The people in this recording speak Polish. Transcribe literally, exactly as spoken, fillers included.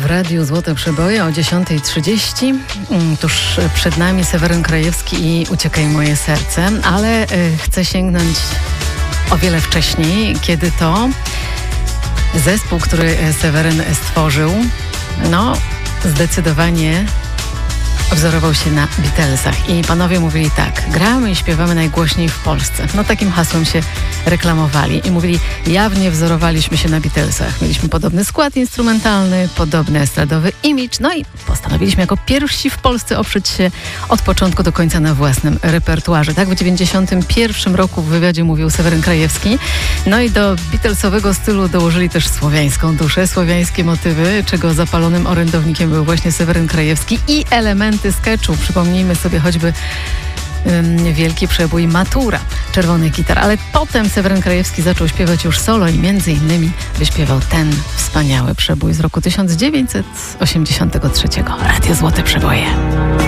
Radiu Złote Przeboje o dziesiąta trzydzieści. Tuż przed nami Seweryn Krajewski i Uciekaj moje serce, ale chcę sięgnąć o wiele wcześniej, kiedy to zespół, który Seweryn stworzył, no zdecydowanie wzorował się na Beatlesach i panowie mówili tak: gramy i śpiewamy najgłośniej w Polsce. No takim hasłem się reklamowali i mówili, jawnie wzorowaliśmy się na Beatlesach. Mieliśmy podobny skład instrumentalny, podobny estradowy imidż, no i postanowiliśmy jako pierwsi w Polsce oprzeć się od początku do końca na własnym repertuarze. Tak w dziewięćdziesiątym pierwszym roku w wywiadzie mówił Seweryn Krajewski. No i do Beatlesowego stylu dołożyli też słowiańską duszę, słowiańskie motywy, czego zapalonym orędownikiem był właśnie Seweryn Krajewski i elementy sketchu. Przypomnijmy sobie choćby um, wielki przebój Matura czerwonych gitar. Ale potem Seweryn Krajewski zaczął śpiewać już solo i między innymi wyśpiewał ten wspaniały przebój z roku tysiąc dziewięćset osiemdziesiątego trzeciego. Radio Złote Przeboje.